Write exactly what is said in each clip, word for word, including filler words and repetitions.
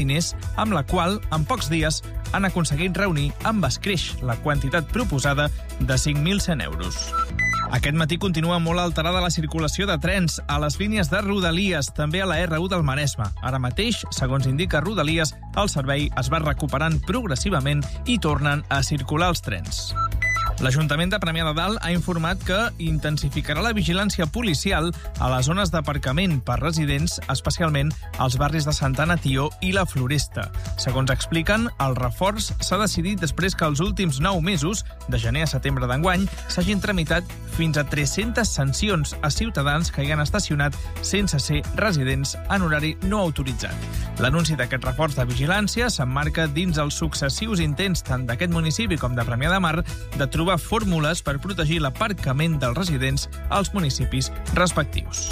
diners, amb la qual, en pocs dies, han aconseguit reunir amb escreix la quantitat proposada de cinc mil cent euros. Aquest matí continua molt alterada la circulació de trens a les línies de Rodalies, també a la erre u del Maresme. Ara mateix, segons indica Rodalies, el servei es va recuperant progressivament i tornen a circular els trens. L'Ajuntament de Premià de Dalt ha informat que intensificarà la vigilància policial a les zones d'aparcament per residents, especialment als barris de Santana Tió i la Floresta. Segons expliquen, el reforç s'ha decidit després que els últims nou mesos, de gener a setembre d'enguany, s'hagin tramitat fins a tres-centes sancions a ciutadans que hi han estacionat sense ser residents en horari no autoritzat. L'anunci d'aquest reforç de vigilància s'emmarca dins els successius intents tant d'aquest municipi com de Premià de Mar de trobar fórmules per protegir l'aparcament dels residents als municipis respectius.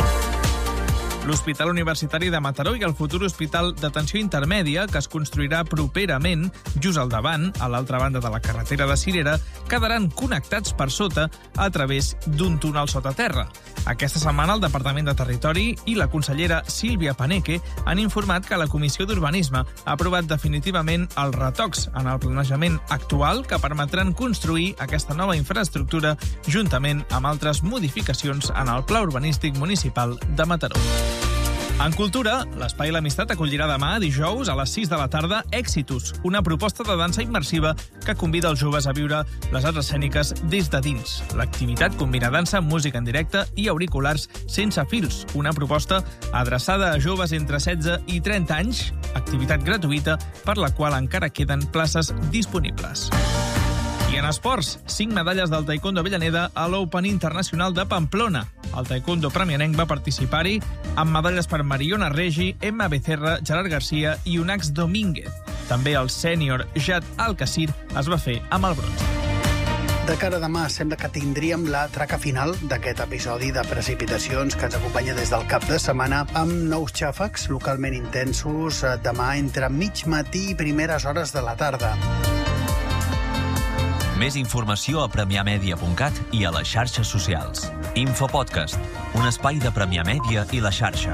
L'Hospital Universitari de Mataró i el futur Hospital d'Atenció Intermèdia, que es construirà properament, just al davant, a l'altra banda de la carretera de Cirera, quedaran connectats per sota a través d'un túnel sota terra. Aquesta setmana el Departament de Territori i la consellera Sílvia Paneque han informat que la Comissió d'Urbanisme ha aprovat definitivament els retocs en el planejament actual que permetran construir aquesta nova infraestructura juntament amb altres modificacions en el Pla Urbanístic Municipal de Mataró. En cultura, l'Espai L'Amistat acollirà demà, dijous, a les sis de la tarda, Exitus, una proposta de dansa immersiva que convida els joves a viure les arts escèniques des de dins. L'activitat combina dansa, música en directe i auriculars sense fils, una proposta adreçada a joves entre setze i trenta anys, activitat gratuïta per la qual encara queden places disponibles. I en esports, cinc medalles del taekwondo Avellaneda a l'Open Internacional de Pamplona. El taekwondo premianenc va participar-hi amb medalles per Mariona Regi, Emma Becerra, Gerard Garcia i Unax Domínguez. També el sènior Jad Alcacir es va fer amb el bronze. De cara a demà, sembla que tindríem la traca final d'aquest episodi de precipitacions que ens acompanya des del cap de setmana amb nous xàfecs localment intensos demà entre mig matí i primeres hores de la tarda. Més informació a premià media punt cat i a les xarxes socials. Infopodcast, un espai de Premià Mèdia i la xarxa.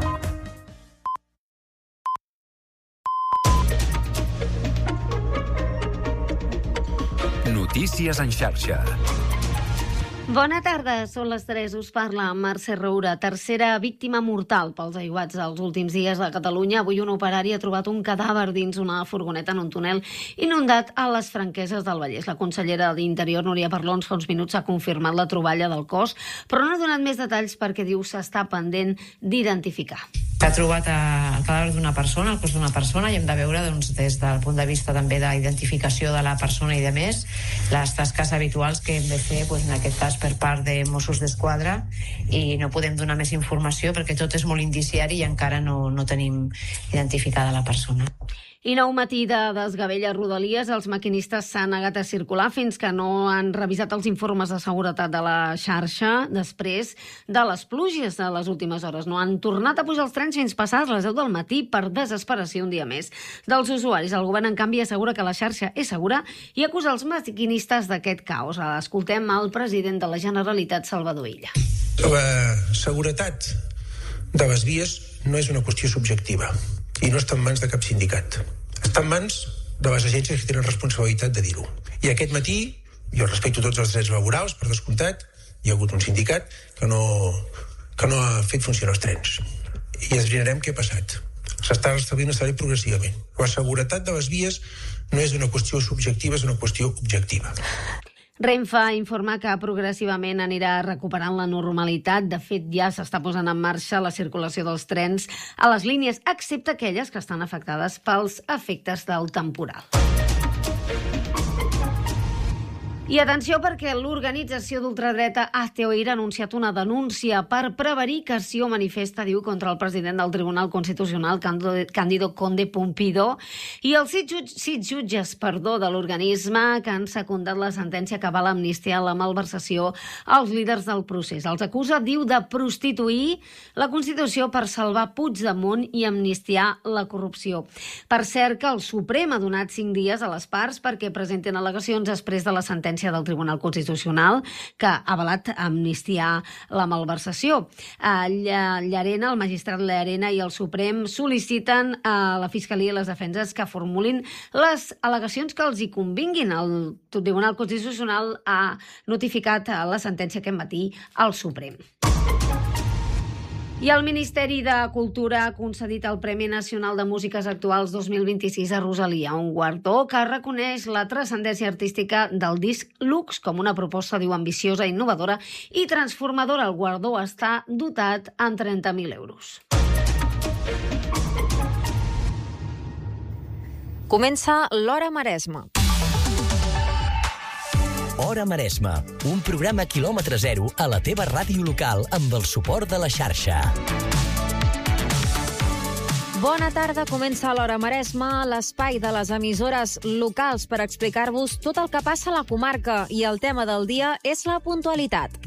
Notícies en xarxa. Bona tarda, són les tres, us parla Mercè Roura. Tercera víctima mortal pels aiguats dels últims dies a Catalunya. Avui un operari ha trobat un cadàver dins una furgoneta en un túnel inundat a les Franqueses del Vallès. La consellera d'Interior, Núria Parlons, fa uns minuts ha confirmat la troballa del cos, però no ha donat més detalls perquè diu s'està pendent d'identificar. S'ha trobat el cadàver d'una persona, el cos d'una persona, i hem de veure doncs, des del punt de vista també d'identificació de la persona i de més, les tasques habituals que hem de fer doncs, en aquest cas per part de Mossos d'Esquadra, i no podem donar més informació perquè tot és molt indiciari i encara no, no tenim identificada la persona. I nou matí de desgavell a Rodalies, els maquinistes s'han negat a circular fins que no han revisat els informes de seguretat de la xarxa després de les pluges de les últimes hores. No han tornat a pujar els trens fins passades les deu del matí per desesperació un dia més dels usuaris. El govern, en canvi, assegura que la xarxa és segura i acusa els maquinistes d'aquest caos. Escoltem el president de la Generalitat, Salvador Illa. La seguretat de les vies no és una qüestió subjectiva i no està en mans de cap sindicat. Està en mans de les agències que tenen responsabilitat de dir-ho. I aquest matí, jo respecto tots els drets laborals, per descomptat, hi ha hagut un sindicat que no, que no ha fet funcionar els trens. I esbrinarem què ha passat. S'està restablint un servei progressivament. La seguretat de les vies no és una qüestió subjectiva, és una qüestió objectiva. Renfe informa que progressivament anirà recuperant la normalitat. De fet, ja s'està posant en marxa la circulació dels trens a les línies, excepte aquelles que estan afectades pels efectes del temporal. I atenció perquè l'organització d'ultradreta Hazte Oír ha anunciat una denúncia per prevaricació manifesta, diu, contra el president del Tribunal Constitucional, Cándido Conde Pumpido, i els sis, jutges, sis jutges perdó, de l'organisme que han secundat la sentència que avala amnistiar la malversació als líders del procés. Els acusa, diu, de prostituir la Constitució per salvar Puigdemont i amnistiar la corrupció. Per cert, que el Suprem ha donat cinc dies a les parts perquè presentin al·legacions després de la sentència sentència del Tribunal Constitucional que ha avalat amnistiar la malversació. Llarena, el magistrat Llarena i el Suprem sol·liciten a la Fiscalia i les defenses que formulin les al·legacions que els hi convinguin. El Tribunal Constitucional ha notificat la sentència aquest matí al Suprem. I el Ministeri de Cultura ha concedit el Premi Nacional de Músiques Actuals dos mil vint-i-sis a Rosalia, un guardó que reconeix la transcendència artística del disc Lux com una proposta, diu, ambiciosa, innovadora i transformadora. El guardó està dotat amb trenta mil euros. Comença l'Hora Maresme. Hora Maresme, un programa quilòmetre zero a la teva ràdio local amb el suport de la xarxa. Bona tarda, comença l'Hora Maresme, l'espai de les emissores locals per explicar-vos tot el que passa a la comarca, i el tema del dia és la puntualitat.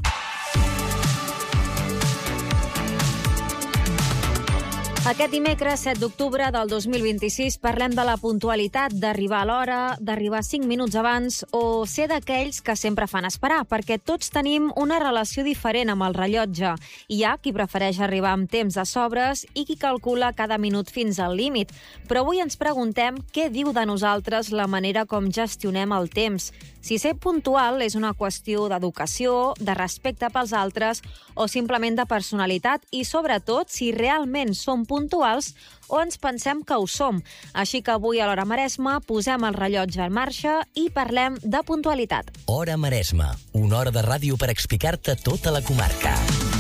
Aquest dimecres, set d'octubre del dos mil vint-i-sis, parlem de la puntualitat, d'arribar a l'hora, d'arribar cinc minuts abans o ser d'aquells que sempre fan esperar, perquè tots tenim una relació diferent amb el rellotge. Hi ha qui prefereix arribar amb temps de sobres i qui calcula cada minut fins al límit. Però avui ens preguntem què diu de nosaltres la manera com gestionem el temps. Si ser puntual és una qüestió d'educació, de respecte pels altres o simplement de personalitat, i sobretot si realment som puntuals o ens pensem que ho som. Així que avui a l'Hora Maresme posem el rellotge en marxa i parlem de puntualitat. Hora Maresme, una hora de ràdio per explicar-te tota la comarca.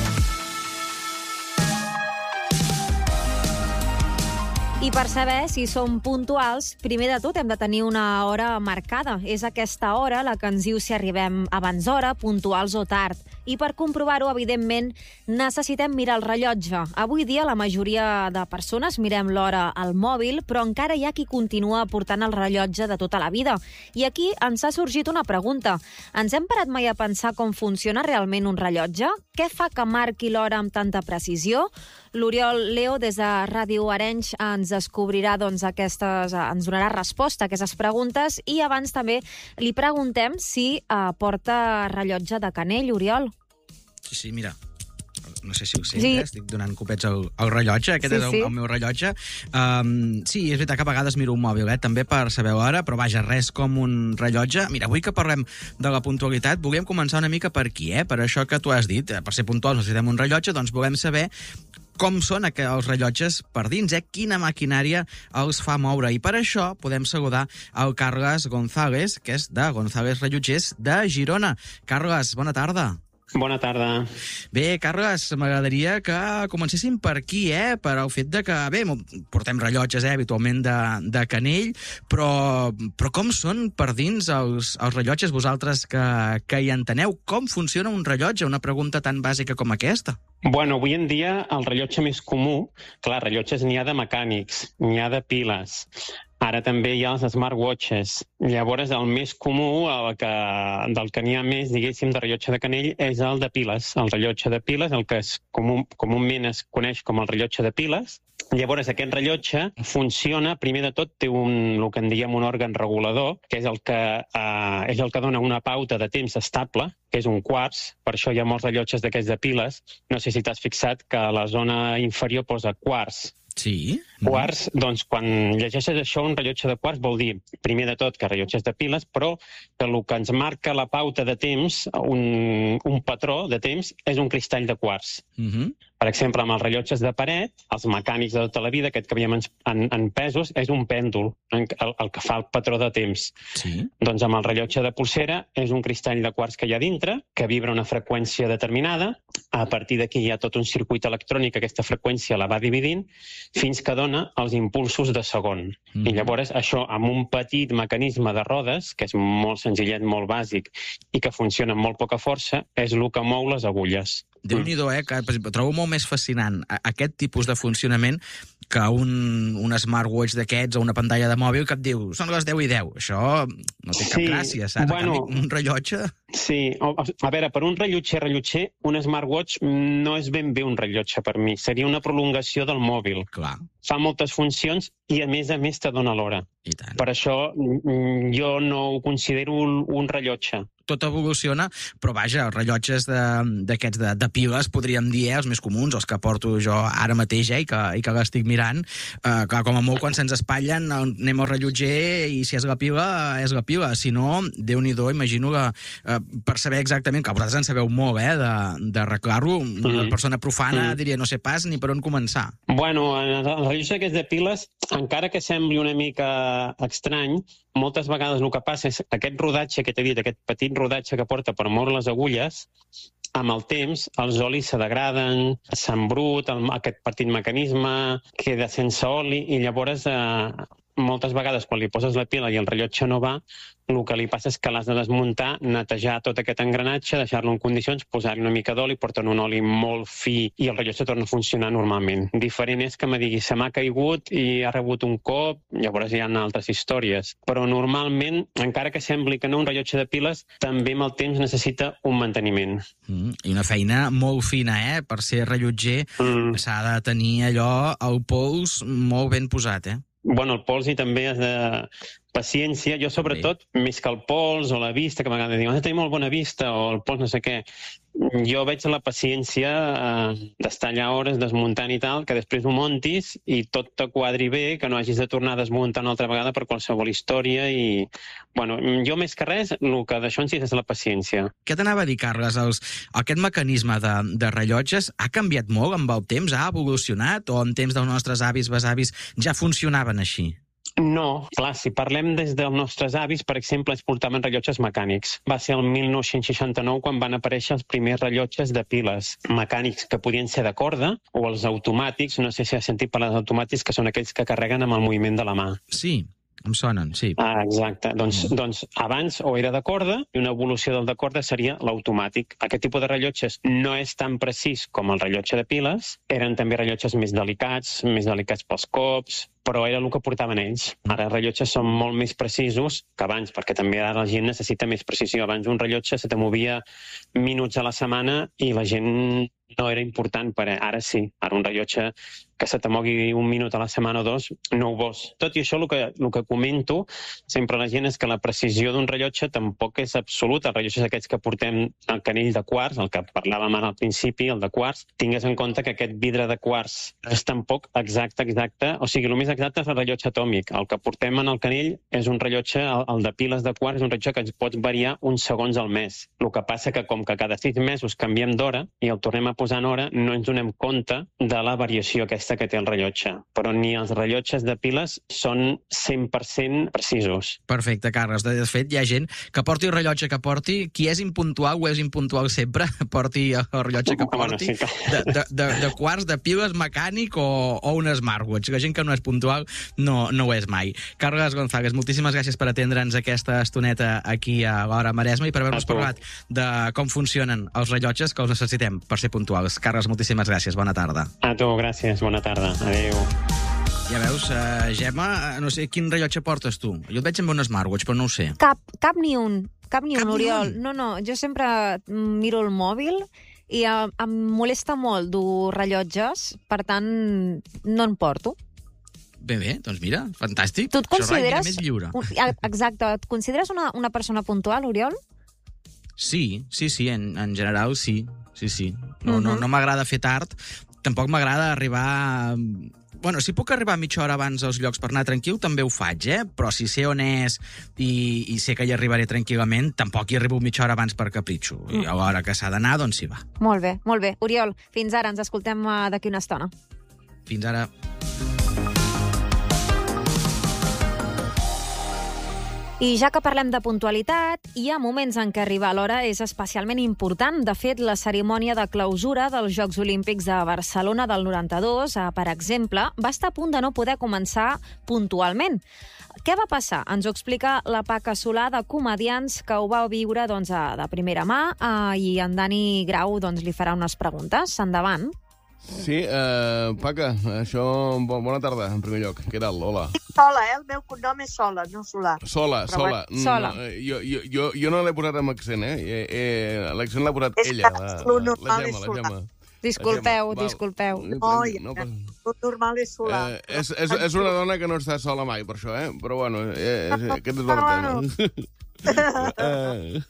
I per saber si som puntuals, primer de tot hem de tenir una hora marcada. És aquesta hora la que ens diu si arribem abans d'hora, puntuals o tard. I per comprovar-ho, evidentment, necessitem mirar el rellotge. Avui dia la majoria de persones mirem l'hora al mòbil, però encara hi ha qui continua portant el rellotge de tota la vida. I aquí ens ha sorgit una pregunta. Ens hem parat mai a pensar com funciona realment un rellotge? Què fa que marqui l'hora amb tanta precisió? L'Oriol Leo, des de Ràdio Arenys, ens descobrirà, doncs, aquestes, ens donarà resposta a aquestes preguntes, i abans també li preguntem si eh, porta rellotge de canell, Oriol. Sí, sí, mira, no sé si ho sents, sí. eh? Estic donant copets al, al rellotge, aquest sí, és el, sí. el meu rellotge. Um, sí, és veritat que a vegades miro un mòbil, eh? també per saber l'hora, però vaja, res com un rellotge. Mira, avui que parlem de la puntualitat, volíem començar una mica per aquí, eh? Per això que tu has dit, per ser puntuals necessitem un rellotge, doncs volem saber com són els rellotges per dins, eh? Quina maquinària els fa moure. I per això podem saludar el Carles González, que és de González Rellotgers de Girona. Carles, bona tarda. Bona tarda. Bé, Carles, m'agradaria que comencéssim per aquí, eh? Per al fet de que, bé, portem rellotges, eh, habitualment de, de canell, però, però com són per dins els, els rellotges, vosaltres que, que hi enteneu? Com funciona un rellotge? Una pregunta tan bàsica com aquesta. Bueno, avui en dia el rellotge més comú, clar, rellotges n'hi ha de mecànics, n'hi ha de piles. Ara també hi ha els smartwatches. Llavors, el més comú, el que, del que n'hi ha més, diguéssim, de rellotge de canell, és el de piles. El rellotge de piles, el que es, comú, comúment es coneix com el rellotge de piles. Llavors, aquest rellotge funciona, primer de tot, té un, el que en diem un òrgan regulador, que és el que, eh, és el que dona una pauta de temps estable, que és un quarts. Per això hi ha molts rellotges d'aquests de piles. No sé si t'has fixat que a la zona inferior posa quarts. Sí. Quarts, doncs, quan llegeixes això, un rellotge de quarts vol dir, primer de tot, que rellotges de piles, però que el que ens marca la pauta de temps, un, un patró de temps, és un cristall de quarts. Uh-huh. Per exemple, amb els rellotges de paret, els mecànics de tota la vida, aquest que veiem en, en, en pesos, és un pèndol, el, el que fa el patró de temps. Sí. Doncs amb el rellotge de polsera és un cristall de quarts que hi ha dintre, que vibra una freqüència determinada. A partir d'aquí hi ha tot un circuit electrònic que aquesta freqüència la va dividint fins que dona els impulsos de segon. Mm-hmm. I llavors això, amb un petit mecanisme de rodes, que és molt senzillet, molt bàsic, i que funciona amb molt poca força, és el que mou les agulles. Déu-n'hi-do, eh? Que, per exemple, trobo molt més fascinant aquest tipus de funcionament que un, un smartwatch d'aquests o una pantalla de mòbil que et diu són les deu i deu. Això no té cap sí, gràcia, saps? Bueno, un rellotge... Sí, a veure, per un rellotger, rellotger, un smartwatch no és ben bé un rellotge per mi. Seria una prolongació del mòbil. Clar. Fa moltes funcions i, a més a més, te dona l'hora. I tant. Per això jo no ho considero un, un rellotge. Tot evoluciona, però vaja, els rellotges d'aquests de, de, de piles, podríem dir, eh, els més comuns, els que porto jo ara mateix, eh, i que, i que l'estic mirant, eh, que com a molt quan se'ns espatllen anem al rellotger i si és la pila, és la pila. Si no, Déu-n'hi-do, imagino que eh, per saber exactament, que vosaltres en sabeu molt, eh, d'arreglar-lo, mm. una persona profana mm. diria no sé pas ni per on començar. Bueno, el rellotge aquests de piles, encara que sembli una mica estrany, moltes vegades el que passa és aquest rodatge que t'he dit, aquest petit rodatge que porta per moure les agulles, amb el temps els olis se degraden, s'embrut, aquest petit mecanisme queda sense oli i llavors eh, moltes vegades quan li poses la pila i el rellotge no va, el que li passa és que l'has de desmuntar, netejar tot aquest engranatge, deixar-lo en condicions, posar-hi una mica d'oli, portar un oli molt fi i el rellotge torna a funcionar normalment. Diferent és que me digui se m'ha caigut i ha rebut un cop, llavors hi ha altres històries. Però normalment, encara que sembli que no un rellotge de piles, també amb el temps necessita un manteniment. Mm, I una feina molt fina, eh? Per ser rellotger mm. s'ha de tenir allò, el pols molt ben posat, eh? Bueno, el pols i també has de... paciència, jo sobretot, sí. més que el pols o la vista, que a vegades diuen has de tenir molt bona vista o el pols no sé què, jo veig la paciència eh, d'estar allà hores desmuntant i tal, que després ho montis i tot te quadri bé, que no hagis de tornar a desmuntar una altra vegada per qualsevol història i... Bueno, jo més que res, el que d'això en sí és la paciència. Què t'anava a dir, Carles? Els, aquest mecanisme de, de rellotges ha canviat molt amb el temps? Ha evolucionat? O en temps dels nostres avis, besavis, ja funcionaven així? No, clar, si parlem des dels nostres avis, per exemple, es portaven rellotges mecànics. Va ser el mil nou-cents seixanta-nou quan van aparèixer els primers rellotges de piles mecànics que podien ser de corda o els automàtics, no sé si has sentit parlar dels automàtics, que són aquells que carreguen amb el moviment de la mà. Sí, em sonen, sí. Ah, exacte. Doncs, mm. doncs abans o era de corda i una evolució del de corda seria l'automàtic. Aquest tipus de rellotges no és tan precís com el rellotge de piles, eren també rellotges més delicats, més delicats pels cops, però era el que portaven ells. Ara els rellotges són molt més precisos que abans, perquè també ara la gent necessita més precisió. Abans un rellotge se te movia minuts a la setmana i la gent no era important, per ara sí. Ara un rellotge que se te mogui un minut a la setmana o dos, no ho vols. Tot i això, el que, el que comento sempre a la gent és que la precisió d'un rellotge tampoc és absoluta. Els rellotges aquests que portem el canell de quars, el que parlàvem ara al principi, el de quars, tingues en compte que aquest vidre de quars és tampoc exacte, exacte. O sigui, el més exacte és el rellotge atòmic. El que portem en el canell és un rellotge, el, el de piles de quars, és un rellotge que ens pot variar uns segons al mes. El que passa que com que cada sis mesos canviem d'hora i el tornem a posar en hora, no ens donem compte de la variació aquesta que té el rellotge. Però ni els rellotges de piles són cent per cent precisos. Perfecte, Carles. De fet, hi ha gent que porti el rellotge que porti, qui és impuntual o és impuntual sempre, porti el rellotge que porti, bueno, sí que... de, de, de, de quarts, de piles, mecànic o, o un smartwatch. La gent que no és puntual no, no ho és mai. Carles González, moltíssimes gràcies per atendre'ns aquesta estoneta aquí a l'Hora Maresme i per haver-nos parlat de com funcionen els rellotges que els necessitem per ser puntuals. Carles, moltíssimes gràcies. Bona tarda. A tu, gràcies. Bona tarda. Adéu. Ja veus, uh, Gemma, no sé, quin rellotge portes tu? Jo et veig amb un smartwatch, però no ho sé. Cap, cap ni un. Cap ni cap un, Oriol. Un. No, no, jo sempre miro el mòbil i uh, em molesta molt dur rellotges, per tant, no en porto. Bé, bé, doncs mira, fantàstic. Tu et consideres... Això més lliure. Un, exacte, et consideres una, una persona puntual, Oriol? Sí, sí, sí, en, en general sí. Sí, sí. No, uh-huh. no, no m'agrada fer tard. Tampoc m'agrada arribar... Bueno, si puc arribar mitja hora abans als llocs per anar tranquil, també ho faig, eh? Però si sé on és i, i sé que hi arribaré tranquil·lament, tampoc hi arribo mitja hora abans per capritxo. I a l'hora que s'ha d'anar, doncs s'hi va. Molt bé, molt bé. Oriol, fins ara. Ens escoltem d'aquí una estona. Fins ara. I ja que parlem de puntualitat, hi ha moments en què arribar a l'hora és especialment important. De fet, la cerimònia de clausura dels Jocs Olímpics de Barcelona del noranta-dos, per exemple, va estar a punt de no poder començar puntualment. Què va passar? Ens ho explica la Paca Solà, de Comediants, que ho va viure doncs, de primera mà, i en Dani Grau doncs, li farà unes preguntes. Endavant. Sí, uh, Paca, això, bo, bona tarda, en primer lloc. Què tal? Hola. Sola, eh? El meu cognom és Sola, no Solà. Sola, Però Sola. bueno, Sola. No, jo, jo, jo, jo no l'he posat amb accent, eh? eh, eh l'accent l'ha posat És ella, que la, lo la, la normal Gemma, és la Solà. Gemma. Disculpeu, Val. disculpeu. Oi, no, no, el normal és Solà. Eh, és, és, és una dona que no està sola mai, per això, eh? Però bueno, eh, eh, aquest és l'altre tema. uh,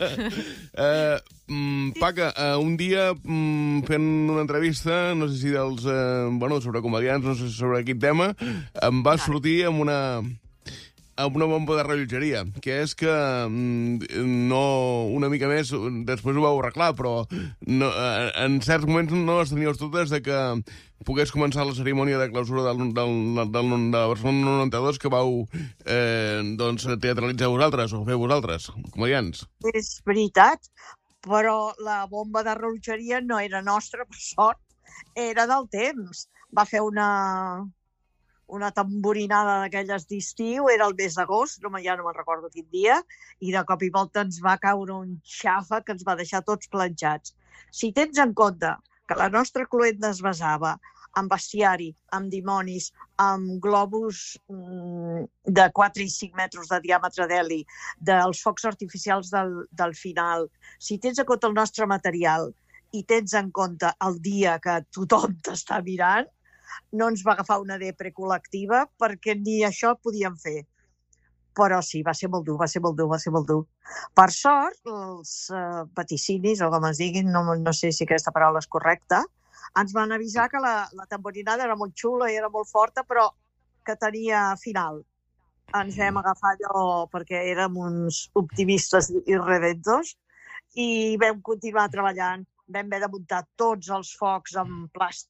uh, mm, Paca, uh, un dia mm, fent una entrevista, no sé si dels, uh, bueno, sobre comedians, no sé si sobre quin tema, em va sortir amb una amb una bomba de rellotgeria, que és que mm, no, una mica més, després ho vau arreglar, però no, en certs moments no les teníeu totes de que pogués començar la cerimònia de clausura del, del, del, del, de la Barcelona noranta-dos que vau eh, doncs, teatralitzar vosaltres, o fer vosaltres, comedians. És veritat, però la bomba de rellotgeria no era nostra, per sort, era del temps. Va fer una... una tamborinada d'aquelles d'estiu, era el mes d'agost, no, ja no me'n recordo quin dia, i de cop i volta ens va caure un xafa que ens va deixar tots planxats. Si tens en compte que la nostra cluenda es basava en bestiari, amb dimonis, amb globus mm, de quatre i cinc metres de diàmetre d'heli, dels focs artificials del, del final, si tens en compte el nostre material i tens en compte el dia que tothom t'està mirant, no ens va agafar una depre col·lectiva perquè ni això podíem fer. Però sí, va ser molt dur, va ser molt dur, va ser molt dur. Per sort, els uh, vaticinis, o com es diguin, no, no sé si aquesta paraula és correcta, ens van avisar que la, la tamborinada era molt xula i era molt forta, però que tenia final. Ens vam agafar allò perquè érem uns optimistes irredemptos i vam continuar treballant. Vam haver de muntar tots els focs amb plàstic,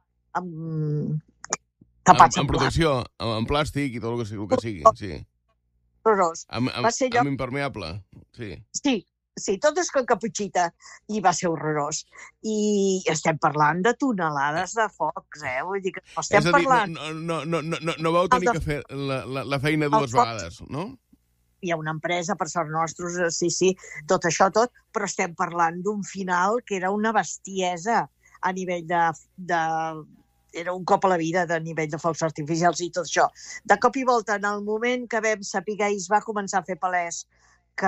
amb tapats amb, amb en protecció, amb, amb plàstic i tot el que, el que sigui, sí. Horrorós. Amb, amb, Va ser allò... amb impermeable, sí. Sí, sí, tot és con caputxita. I va ser horrorós. I estem parlant de tonelades de focs, eh? Vull dir que no estem És a dir, parlant... no, no, no, no, no, no vau tenir de... que fer la, la, la feina dues focs... vegades, no? Hi ha una empresa, per sort nostres, sí, sí, tot això, tot, però estem parlant d'un final que era una bestiesa a nivell de... de era un cop a la vida de nivell de focs artificials i tot això. De cop i volta, en el moment que vam saber i es va començar a fer palès que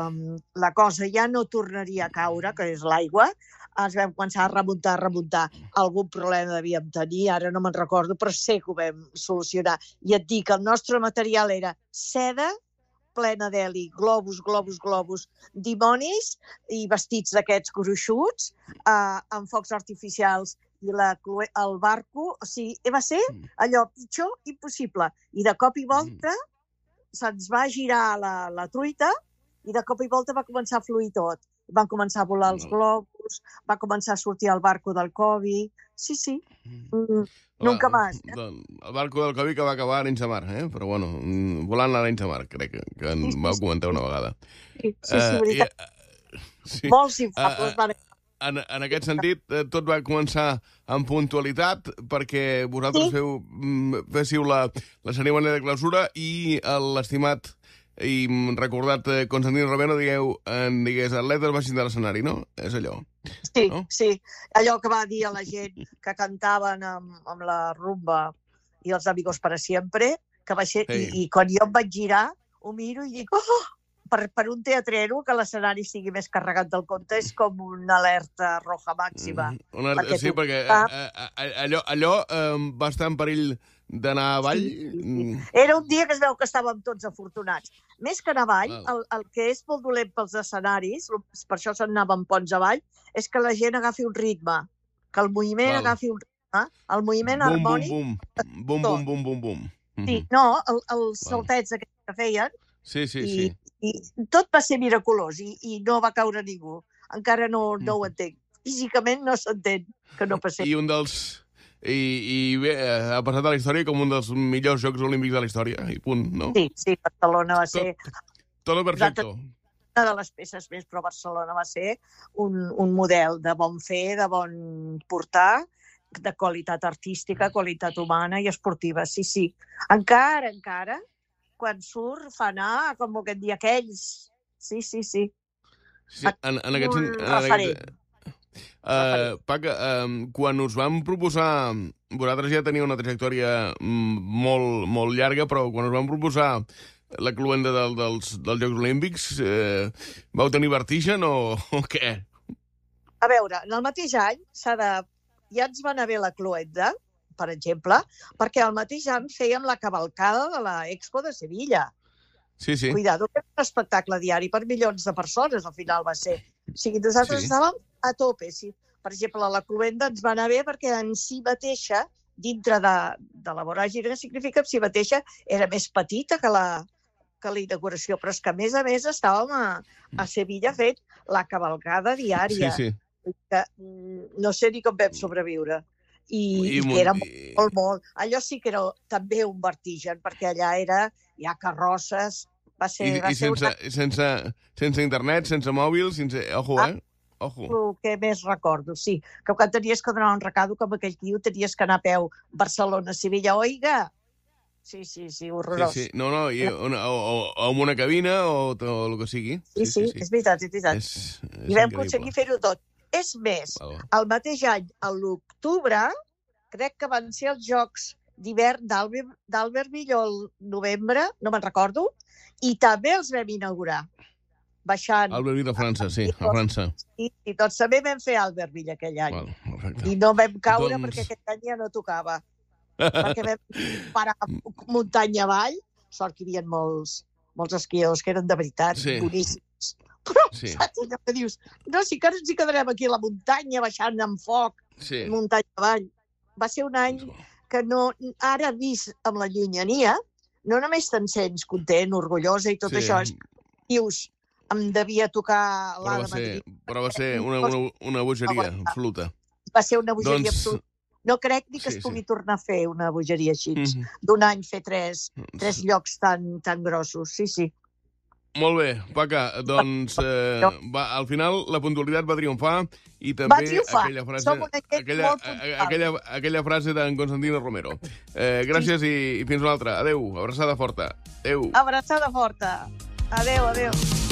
la cosa ja no tornaria a caure, que és l'aigua, ens vam començar a remuntar, a remuntar. Algun problema devíem tenir, ara no me'n recordo, però sé que ho vam solucionar. I et dic que el nostre material era seda, plena d'heli, globus, globus, globus, dimonis i vestits d'aquests gruixuts, eh, amb focs artificials i la, el barco, o sigui, va ser allò pitjor impossible. I de cop i volta se'ns va girar la, la truita i de cop i volta va començar a fluir tot. Van començar a volar els globus, va començar a sortir el barco del Covid. Sí, sí. Mm, nunca más. Eh? El barco del Covid que va acabar a Arenys de Mar, eh? Però bueno, volant a Arenys de Mar, crec que, que en vau comentar una vegada. Sí, sí, sí, veritat. Uh, i, sí. Molts infables uh, van... En, en aquest sentit, tot va començar amb puntualitat perquè vosaltres sí. feu, féssiu la, la cerimònia de clausura i l'estimat i recordat Constantino Romero digueu, en, digués, atletes baixin de l'escenari, no? És allò. Sí, no? sí. Allò que va dir a la gent que cantaven amb, amb la rumba i els Amigos para siempre, que va ser, sí. i, i quan jo em vaig girar, ho miro i dic, oh! Per, per un teatrero que l'escenari sigui més carregat del compte és com una alerta roja màxima. Mm, una, perquè sí, tu... perquè eh, eh, allò, allò eh, va estar en perill d'anar avall. Sí, sí, sí. Era un dia que es veu que estàvem tots afortunats. Més que anar avall, el, el que és molt dolent pels escenaris, per això se'n anaven ponts avall, és que la gent agafi un ritme, que el moviment Val. agafi un ritme, el moviment bum, harmònic... Bum, bum, bum, bum, bum, bum. Sí, no, el, els saltets aquests que feien, sí, sí, i, sí. i tot va ser miraculós i, i no va caure ningú. Encara no, no ho entenc. Físicament no s'entén que no passés. I un dels... I, i bé, ha passat a la història com un dels millors Jocs Olímpics de la història, i punt, no? Sí, sí, Barcelona va ser... Tot, tot perfecte. Una de les peces més, però Barcelona va ser un, un model de bon fer, de bon portar, de qualitat artística, qualitat humana i esportiva, sí, sí. Encara, encara, quan surt, fa anar, com aquest dia aquells. Sí, sí, sí. Sí, en, en aquest, en aquest, Uh, Paca, uh, quan us vam proposar... Vosaltres ja teniu una trajectòria molt, molt llarga, però quan us vam proposar la cluenda del, dels, dels Jocs Olímpics, eh, vau tenir vertigen o, o què? A veure, en el mateix any s'ha de... ja ens va anar bé la cluenda, per exemple, perquè al mateix any fèiem la cavalcada de la Expo de Sevilla. Sí, sí. Cuidado, que és un espectacle diari per milions de persones, al final va ser. O sigui, nosaltres sí. estàvem a tope, sí. Per exemple, la cluenda ens va anar bé perquè en si mateixa, dintre de, de la voràgine, significa que en si mateixa era més petita que la, que la inauguració, però és que, a més a més, estàvem a, a Sevilla fent la cavalcada diària. Sí, sí. Que, no sé ni com vam sobreviure. I, I, i que era molt, molt, molt... Allò sí que era també un vertigen, perquè allà era, hi ha carrosses... Va ser, I, va i ser sense, una... sense, sense internet, sense mòbil, sense... Ojo, ah, eh? Ojo. El que més recordo, sí. Que quan tenies que donar un recado, com aquell tio, tenies que anar a peu Barcelona-Sevilla. Oiga! Sí, sí, sí, horrorós. Sí, sí. No, no, i una, o, o, o amb una cabina o, o el que sigui. Sí, sí, sí, sí. és veritat, és veritat. És, és I vam increïble. Aconseguir fer-ho tot. És més, Val. El mateix any, a l'octubre, crec que van ser els Jocs d'hivern d'Albertville o el novembre, no me'n recordo, i també els vam inaugurar, baixant... Albertville a França, sí, a França. I, i tots també vam fer Albertville aquell any. Val, I no vam caure doncs... perquè aquest any ja no tocava. Perquè vam parar muntanya avall, sort que hi havia molts, molts esquiadors que eren de veritat, sí. boníssims. Però, sí. saps allò que dius? No, sí que ens hi quedarem aquí a la muntanya, baixant amb foc, sí. muntanya avall. Va ser un any que no, ara vist amb la llunyania, no només te'n sents content, orgullosa i tot sí. això, és, dius, em devia tocar l'A de Madrid. Però va ser una, una, una bogeria absoluta. Va ser una bogeria doncs... absoluta. No crec ni que sí, es pugui sí. tornar a fer una bogeria així, mm-hmm. d'un any fer tres, tres llocs tan, tan grossos. Sí, sí. Molt bé, Paca, doncs eh, va, al final la puntualitat va triomfar i també aquella frase, aquella, aquella, aquella frase d'en Constantino Romero. Eh, gràcies sí. i, i fins una altra. Adéu, abraçada forta. Adéu. Abraçada forta. Adéu, adéu.